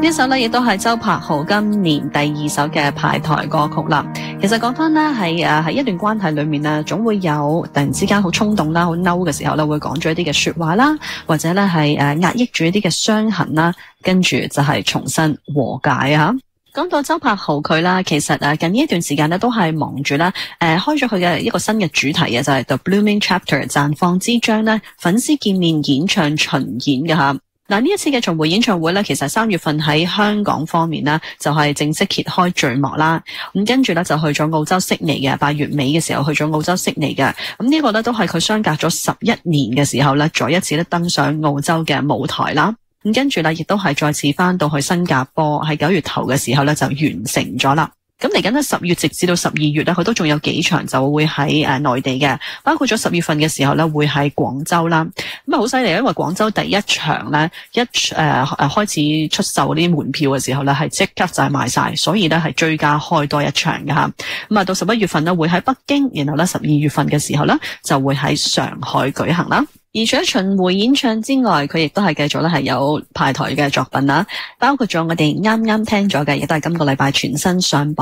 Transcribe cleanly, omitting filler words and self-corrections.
呢首呢亦都係周柏豪今年第2首嘅派台歌曲啦。其實講翻呢，喺一段關係裏面呢，總會有突然之間好衝動啦、好嬲嘅時候呢，會講咗一啲嘅說話啦，或者呢係壓抑住一啲嘅傷痕啦，跟住就係重新和解啊。講到周柏豪佢啦，其實近呢一段時間呢都係忙住啦，開咗佢嘅一個新嘅主題嘅，就係 The Blooming Chapter 綻放之章呢，粉絲見面演唱巡演嘅吓。嗱，呢一次嘅巡迴演唱會咧，其實3月份喺香港方面呢，就係正式揭開序幕啦。咁跟住咧就去咗澳洲悉尼嘅，8月尾嘅時候去咗澳洲悉尼嘅。咁呢個咧都係佢相隔咗11年嘅時候咧，再一次咧登上澳洲嘅舞台啦。咁跟住咧亦都係再次翻到去新加坡，喺9月頭嘅時候咧就完成咗啦。咁嚟緊咧10月直至到12月咧，佢都仲有幾場就會喺內地嘅，包括咗10月份嘅時候咧會喺廣州啦。咁啊好犀利，因為廣州第一場咧開始出售呢啲門票嘅時候咧係即刻就係賣晒，所以咧係追加開多一場嘅吓。咁啊到11月份咧會喺北京，然後咧12月份嘅時候咧就會喺上海舉行啦。而除咗巡迴演唱之外，佢亦都係繼續咧係有派台嘅作品啦，包括咗我哋啱啱聽咗嘅，亦都係今個禮拜全新上榜